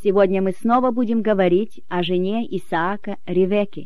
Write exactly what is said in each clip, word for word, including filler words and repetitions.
Сегодня мы снова будем говорить о жене Исаака Ревекке.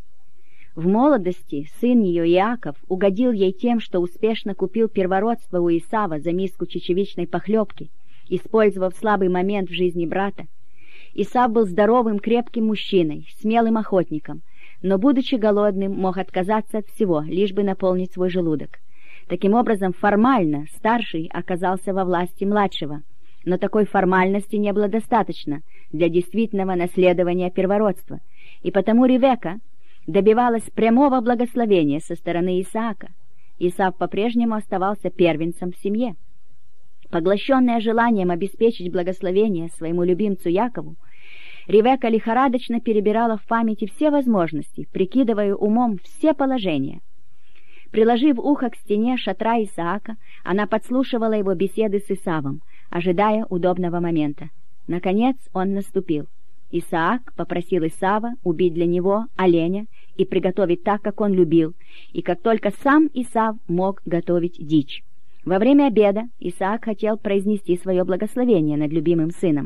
В молодости сын ее Иаков угодил ей тем, что успешно купил первородство у Исава за миску чечевичной похлебки, использовав слабый момент в жизни брата. Исав был здоровым, крепким мужчиной, смелым охотником, но, будучи голодным, мог отказаться от всего, лишь бы наполнить свой желудок. Таким образом, формально старший оказался во власти младшего, но такой формальности не было достаточно для действительного наследования первородства, и потому Ревекка добивалась прямого благословения со стороны Исаака. Исав по-прежнему оставался первенцем в семье. Поглощенная желанием обеспечить благословение своему любимцу Якову, Ревекка лихорадочно перебирала в памяти все возможности, прикидывая умом все положения. Приложив ухо к стене шатра Исаака, она подслушивала его беседы с Исавом, ожидая удобного момента. Наконец он наступил. Исаак попросил Исава убить для него оленя и приготовить так, как он любил, и как только сам Исав мог готовить дичь. Во время обеда Исаак хотел произнести свое благословение над любимым сыном.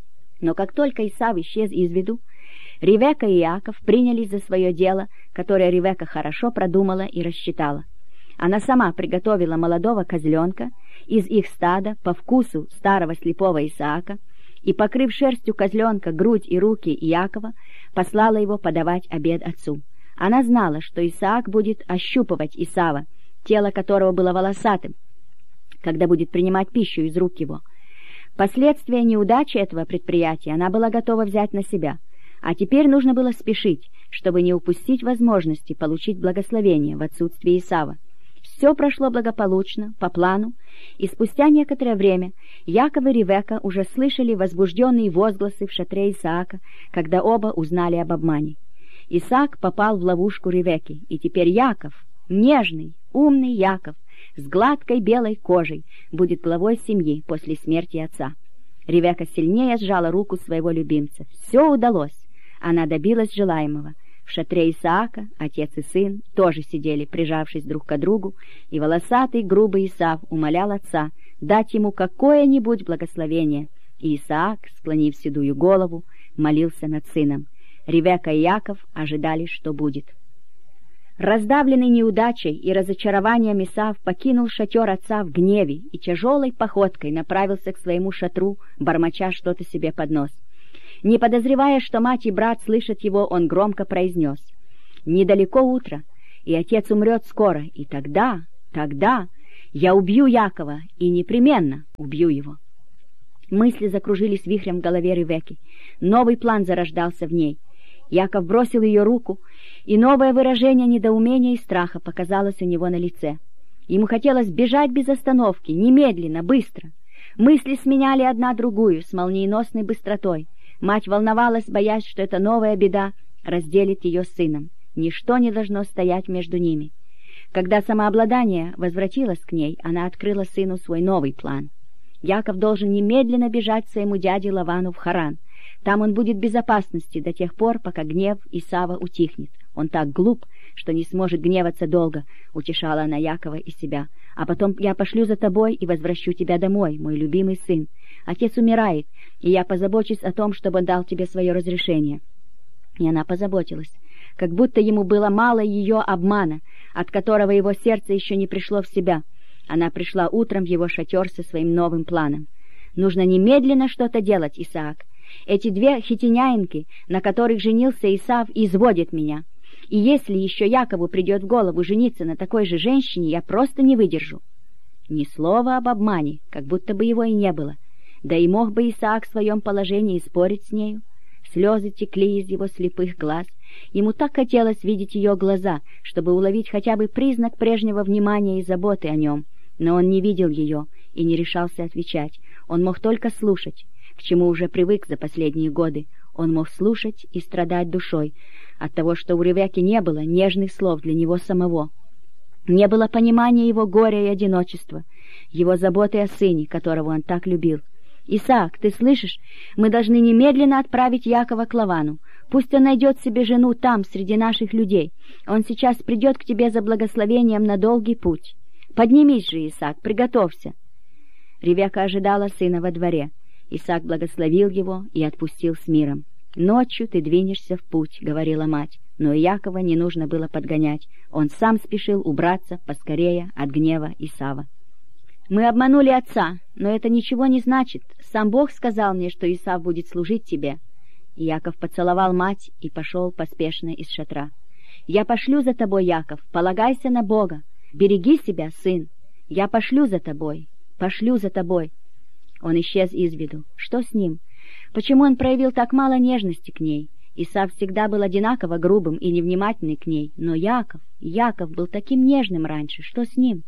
Но как только Исав исчез из виду, Ревекка и Иаков принялись за свое дело, которое Ревекка хорошо продумала и рассчитала. Она сама приготовила молодого козленка из их стада по вкусу старого слепого Исаака и, покрыв шерстью козленка грудь и руки Иакова, послала его подавать обед отцу. Она знала, что Исаак будет ощупывать Исава, тело которого было волосатым, когда будет принимать пищу из рук его. Последствия неудачи этого предприятия она была готова взять на себя, а теперь нужно было спешить, чтобы не упустить возможности получить благословение в отсутствие Исава. Все прошло благополучно, по плану, и спустя некоторое время Яков и Ревекка уже слышали возбужденные возгласы в шатре Исаака, когда оба узнали об обмане. Исаак попал в ловушку Ревекки, и теперь Яков, нежный, умный Яков, с гладкой белой кожей, будет главой семьи после смерти отца. Ревекка сильнее сжала руку своего любимца. Все удалось. Она добилась желаемого. В шатре Исаака отец и сын тоже сидели, прижавшись друг к другу, и волосатый грубый Исав умолял отца дать ему какое-нибудь благословение, и Исаак, склонив седую голову, молился над сыном. Ревекка и Яков ожидали, что будет. Раздавленный неудачей и разочарованием Исав покинул шатер отца в гневе и тяжелой походкой направился к своему шатру, бормоча что-то себе под нос. Не подозревая, что мать и брат слышат его, он громко произнес: «Недалеко утро, и отец умрет скоро, и тогда, тогда я убью Якова, и непременно убью его». Мысли закружились вихрем в голове Ревекки. Новый план зарождался в ней. Яков бросил ее руку, и новое выражение недоумения и страха показалось у него на лице. Ему хотелось бежать без остановки, немедленно, быстро. Мысли сменяли одна другую с молниеносной быстротой. Мать волновалась, боясь, что эта новая беда разделит ее с сыном. Ничто не должно стоять между ними. Когда самообладание возвратилось к ней, она открыла сыну свой новый план. Яков должен немедленно бежать к своему дяде Лавану в Харан. Там он будет в безопасности до тех пор, пока гнев Исава утихнет. Он так глуп, что не сможет гневаться долго, утешала она Якова и себя. А потом я пошлю за тобой и возвращу тебя домой, мой любимый сын. Отец умирает, и я позабочусь о том, чтобы он дал тебе свое разрешение. И она позаботилась, как будто ему было мало ее обмана, от которого его сердце еще не пришло в себя. Она пришла утром в его шатер со своим новым планом. Нужно немедленно что-то делать, Исаак. Эти две хитиняинки, на которых женился Исав, изводят меня. И если еще Якову придет в голову жениться на такой же женщине, я просто не выдержу. Ни слова об обмане, как будто бы его и не было. Да и мог бы Исаак в своем положении спорить с нею. Слезы текли из его слепых глаз. Ему так хотелось видеть ее глаза, чтобы уловить хотя бы признак прежнего внимания и заботы о нем. Но он не видел ее и не решался отвечать. Он мог только слушать, к чему уже привык за последние годы. Он мог слушать и страдать душой от того, что у Ревекки не было нежных слов для него самого. Не было понимания его горя и одиночества, его заботы о сыне, которого он так любил. «Исаак, ты слышишь? Мы должны немедленно отправить Якова к Лавану. Пусть он найдет себе жену там, среди наших людей. Он сейчас придет к тебе за благословением на долгий путь. Поднимись же, Исаак, приготовься». Ревекка ожидала сына во дворе. Исаак благословил его и отпустил с миром. «Ночью ты двинешься в путь», — говорила мать, но Иакова не нужно было подгонять. Он сам спешил убраться поскорее от гнева Исава. «Мы обманули отца, но это ничего не значит. Сам Бог сказал мне, что Исав будет служить тебе». Иаков поцеловал мать и пошел поспешно из шатра. «Я пошлю за тобой, Яков, полагайся на Бога. Береги себя, сын. Я пошлю за тобой, пошлю за тобой». Он исчез из виду. Что с ним? Почему он проявил так мало нежности к ней? Исав всегда был одинаково грубым и невнимательный к ней, но Яков, Яков был таким нежным раньше. Что с ним?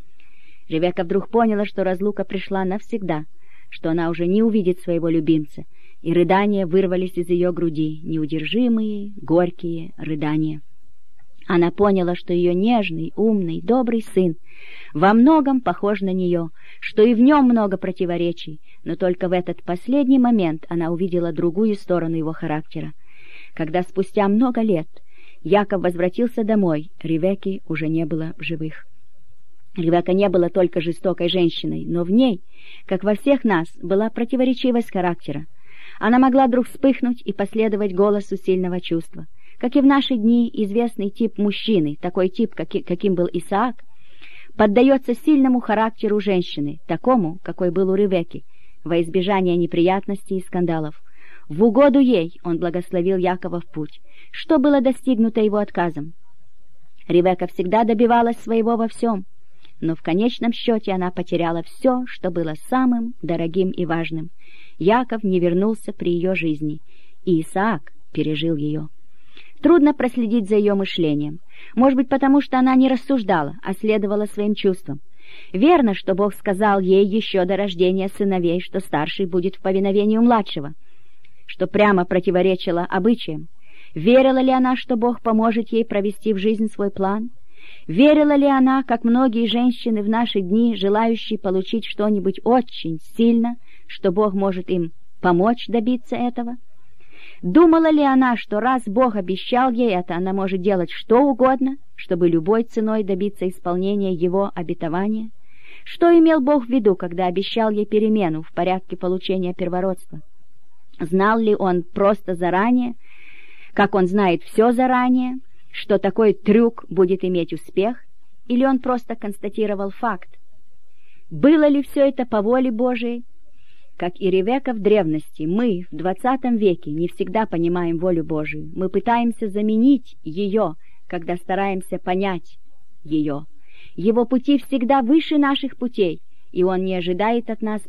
Ревекка вдруг поняла, что разлука пришла навсегда, что она уже не увидит своего любимца, и рыдания вырвались из ее груди, неудержимые, горькие рыдания. Она поняла, что ее нежный, умный, добрый сын во многом похож на нее, что и в нем много противоречий, но только в этот последний момент она увидела другую сторону его характера. Когда спустя много лет Яков возвратился домой, Ревекки уже не было в живых. Ревекка не была только жестокой женщиной, но в ней, как во всех нас, была противоречивость характера. Она могла вдруг вспыхнуть и последовать голосу сильного чувства. Как и в наши дни, известный тип мужчины, такой тип, каким был Исаак, поддается сильному характеру женщины, такому, какой был у Ревекки, во избежание неприятностей и скандалов. В угоду ей он благословил Якова в путь. Что было достигнуто его отказом? Ревекка всегда добивалась своего во всем, но в конечном счете она потеряла все, что было самым дорогим и важным. Яков не вернулся при ее жизни, и Исаак пережил ее. Трудно проследить за ее мышлением. Может быть, потому что она не рассуждала, а следовала своим чувствам. Верно, что Бог сказал ей еще до рождения сыновей, что старший будет в повиновении у младшего, что прямо противоречило обычаям. Верила ли она, что Бог поможет ей провести в жизнь свой план? Верила ли она, как многие женщины в наши дни, желающие получить что-нибудь очень сильно, что Бог может им помочь добиться этого? Думала ли она, что раз Бог обещал ей это, она может делать что угодно, чтобы любой ценой добиться исполнения Его обетования? Что имел Бог в виду, когда обещал ей перемену в порядке получения первородства? Знал ли Он просто заранее, как Он знает все заранее, что такой трюк будет иметь успех, или Он просто констатировал факт? Было ли все это по воле Божией? Как и Ревекка в древности, мы в двадцатом веке не всегда понимаем волю Божию. Мы пытаемся заменить ее, когда стараемся понять ее. Его пути всегда выше наших путей, и Он не ожидает от нас